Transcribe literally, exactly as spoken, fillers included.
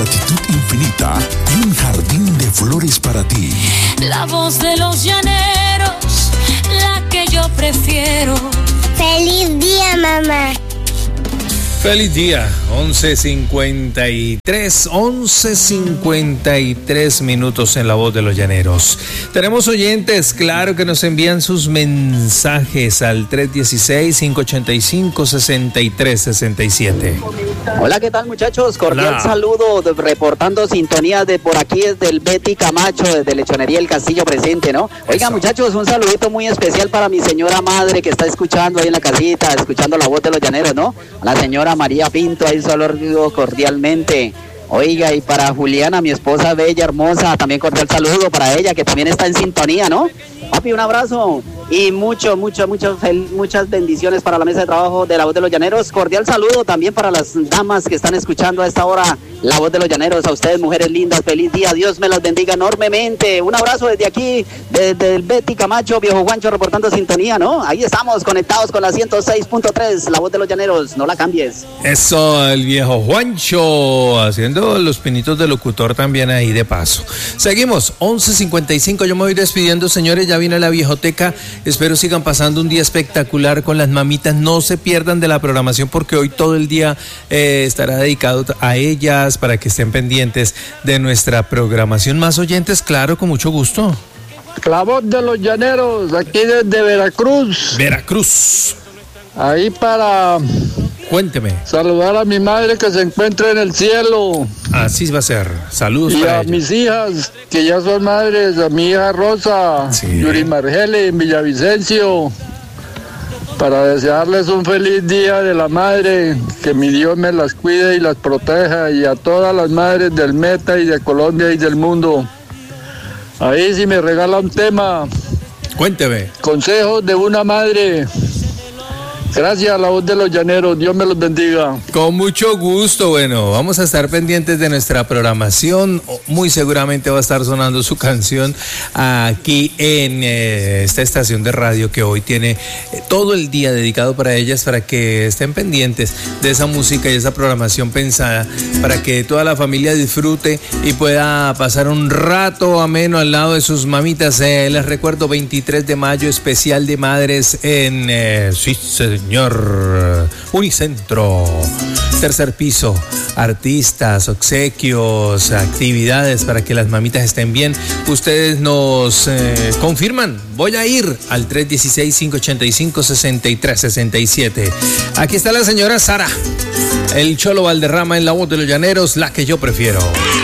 gratitud infinita y un jardín de flores para ti. La voz de los llaneros, la que yo prefiero. ¡Feliz día, mamá! Feliz día, once cincuenta y tres, once cincuenta y tres minutos en La Voz de los Llaneros. Tenemos oyentes, claro, que nos envían sus mensajes al tres uno seis, cinco ocho cinco, seis tres seis siete. Hola, ¿qué tal, muchachos? Cordial Hola. Saludo, de, reportando sintonía de por aquí desde el Betty Camacho, desde Lechonería El Castillo presente, ¿no? Oiga, Eso. muchachos, un saludito muy especial para mi señora madre que está escuchando ahí en la casita, escuchando La Voz de los Llaneros, ¿no? A la señora María Pinto, ahí saludo cordialmente. Oiga, y para Juliana, mi esposa bella, hermosa, también cordial saludo para ella, que también está en sintonía, ¿no? Papi, un abrazo y mucho, mucho, mucho, fel- muchas bendiciones para la mesa de trabajo de La Voz de los Llaneros. Cordial saludo también para las damas que están escuchando a esta hora La Voz de los Llaneros. A ustedes, mujeres lindas, feliz día, Dios me las bendiga enormemente. Un abrazo desde aquí, desde el Betty Camacho, Viejo Juancho, reportando sintonía, ¿no? Ahí estamos, conectados con la ciento seis punto tres, La Voz de los Llaneros, no la cambies. Eso, el viejo Juancho, haciendo los pinitos de locutor también ahí de paso. Seguimos, once cincuenta y cinco, yo me voy despidiendo, señores, ya viene la viejoteca. Espero sigan pasando un día espectacular con las mamitas. No se pierdan de la programación porque hoy todo el día eh, estará dedicado a ellas para que estén pendientes de nuestra programación. Más oyentes, claro, con mucho gusto. La Voz de los Llaneros, aquí desde Veracruz. Veracruz, Ahí para cuénteme. saludar a mi madre que se encuentra en el cielo. Así va a ser. Saludos Y para a ella. mis hijas, que ya son madres, a mi hija Rosa, Sí. Yuri Margele, en Villavicencio. Para desearles un feliz día de la madre, que mi Dios me las cuide y las proteja. Y a todas las madres del Meta y de Colombia y del mundo. Ahí si me regala un tema, Cuénteme. consejos de una madre. Gracias a La Voz de los Llaneros, Dios me los bendiga. Con mucho gusto. Bueno, vamos a estar pendientes de nuestra programación. Muy seguramente va a estar sonando su canción aquí en eh, esta estación de radio que hoy tiene eh, todo el día dedicado para ellas, para que estén pendientes de esa música y esa programación pensada para que toda la familia disfrute y pueda pasar un rato ameno al lado de sus mamitas. Eh, les recuerdo, veintitrés de mayo, especial de madres en eh, sí, señor, Unicentro, tercer piso, artistas, obsequios, actividades para que las mamitas estén bien. Ustedes nos eh, confirman. Voy a ir al tres uno seis, cinco ocho cinco, seis tres seis siete. Aquí está la señora Sara, el Cholo Valderrama en La Voz de los Llaneros, la que yo prefiero.